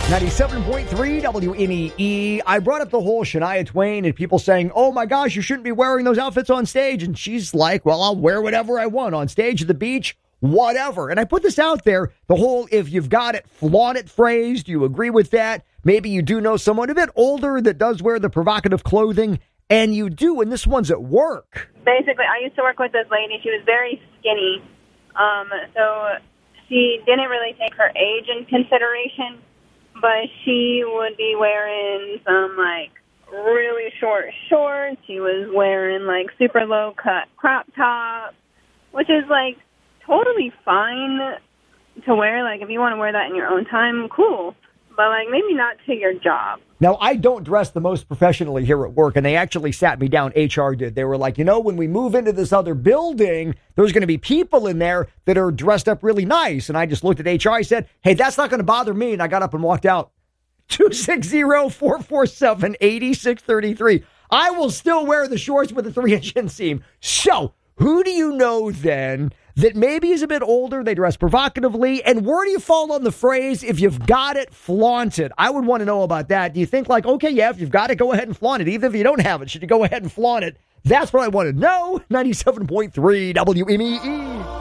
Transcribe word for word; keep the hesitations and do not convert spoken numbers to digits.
ninety-seven point three W N E E. I brought up the whole Shania Twain and people saying, oh my gosh, you shouldn't be wearing those outfits on stage. And she's like, well, I'll wear whatever I want on stage, at the beach, whatever. And I put this out there, the whole if you've got it, flaunt it phrase. Do you agree with that? Maybe you do know someone a bit older that does wear the provocative clothing, and you do, and this one's at work. Basically, I used to work with this lady. She was very skinny, um, so she didn't really take her age in consideration. But she would be wearing some, like, really short shorts. She was wearing, like, super low-cut crop tops, which is, like, totally fine to wear. Like, if you want to wear that in your own time, cool. But, like, maybe not to your job. Now, I don't dress the most professionally here at work, and they actually sat me down. H R did. They were like, you know, when we move into this other building, there's going to be people in there that are dressed up really nice. And I just looked at H R. I said, hey, that's not going to bother me. And I got up and walked out. two six zero, four four seven, eight six three three. I will still wear the shorts with a three-inch inseam. So, who do you know then that maybe is a bit older, they dress provocatively, and where do you fall on the phrase, if you've got it, flaunt it? I would want to know about that. Do you think like, okay, yeah, if you've got it, go ahead and flaunt it. Even if you don't have it, should you go ahead and flaunt it? That's what I want to know. ninety-seven point three W N E E.